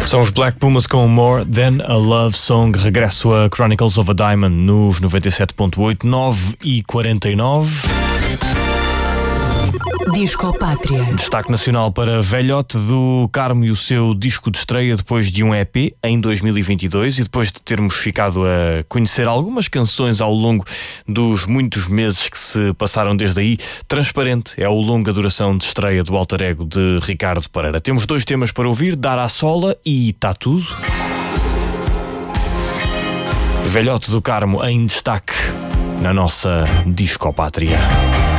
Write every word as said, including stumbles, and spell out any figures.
São os Black Pumas com More Than a Love Song. Regresso a Chronicles of a Diamond nos noventa e sete ponto oito, nove e quarenta e nove. Disco Pátria. Destaque nacional para Velhote do Carmo e o seu disco de estreia depois de um E P em dois mil e vinte e dois e depois de termos ficado a conhecer algumas canções ao longo dos muitos meses que se passaram desde aí. Transparente é o longa duração de estreia do alter ego de Ricardo Pereira. Temos dois temas para ouvir, Dar à Sola e Tá Tudo. Velhote do Carmo em destaque na nossa Disco Pátria.